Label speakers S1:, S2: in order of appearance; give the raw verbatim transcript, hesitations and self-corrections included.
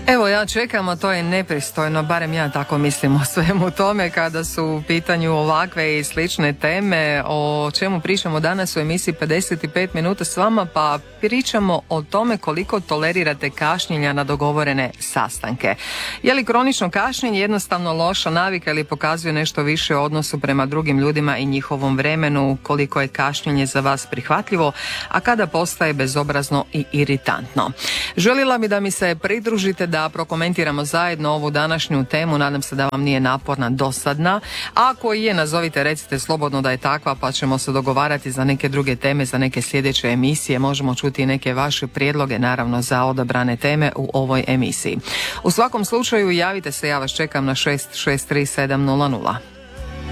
S1: Evo, ja čekam, a to je nepristojno, barem ja tako mislim o svemu tome kada su u pitanju ovakve i slične teme. O čemu pričamo danas u emisiji pedeset pet minuta s vama, pa pričamo o tome koliko tolerirate kašnjenja na dogovorene sastanke. Je li kronično kašnjenje jednostavno loša navika ili pokazuje nešto više o odnosu prema drugim ljudima i njihovom vremenu, koliko je kašnjenje za vas prihvatljivo, a kada postaje bezobrazno i iritantno? Željela bi da mi se pridružite da prokomentiramo zajedno ovu današnju temu, nadam se da vam nije naporna, dosadna. Ako je, nazovite, recite slobodno da je takva, pa ćemo se dogovarati za neke druge teme, za neke sljedeće emisije. Možemo čuti i neke vaše prijedloge, naravno, za odabrane teme u ovoj emisiji. U svakom slučaju javite se, ja vas čekam na šest šest tri sedam nula nula.